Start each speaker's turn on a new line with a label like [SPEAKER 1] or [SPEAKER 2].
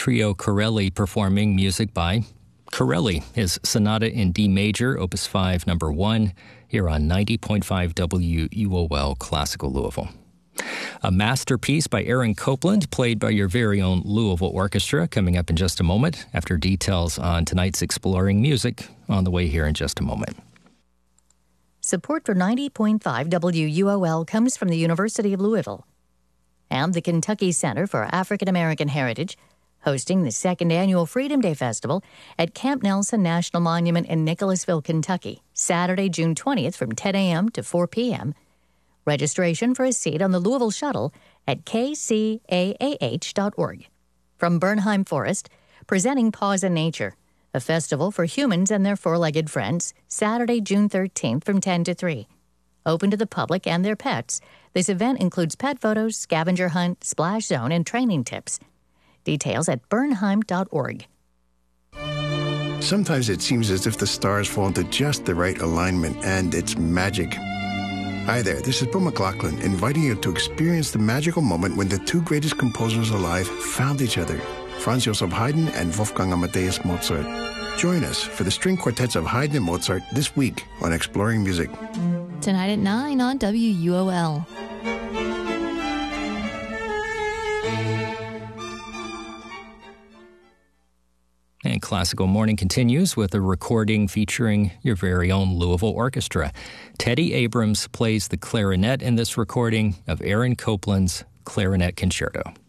[SPEAKER 1] Trio Corelli performing music by Corelli, his Sonata in D Major, Opus 5, number 1, here on 90.5 WUOL Classical Louisville. A masterpiece by Aaron Copland, played by your very own Louisville Orchestra, coming up in just a moment, after details on tonight's Exploring Music on the way here in just a moment.
[SPEAKER 2] Support for 90.5 WUOL comes from the University of Louisville and the Kentucky Center for African American Heritage, hosting the second annual Freedom Day Festival at Camp Nelson National Monument in Nicholasville, Kentucky, Saturday, June 20th from 10 a.m. to 4 p.m. Registration for a seat on the Louisville Shuttle at kcaah.org. From Bernheim Forest, presenting Paws in Nature, a festival for humans and their four-legged friends, Saturday, June 13th from 10 to 3. Open to the public and their pets, this event includes pet photos, scavenger hunt, splash zone, and training tips. Details at bernheim.org.
[SPEAKER 3] Sometimes it seems as if the stars fall into just the right alignment, and it's magic. Hi there, this is Bill McLaughlin, inviting you to experience the magical moment when the two greatest composers alive found each other, Franz Joseph Haydn and Wolfgang Amadeus Mozart. Join us for the string quartets of Haydn and Mozart this week on Exploring Music.
[SPEAKER 4] Tonight at 9 on WUOL.
[SPEAKER 1] And Classical Morning continues with a recording featuring your very own Louisville Orchestra. Teddy Abrams plays the clarinet in this recording of Aaron Copland's Clarinet Concerto.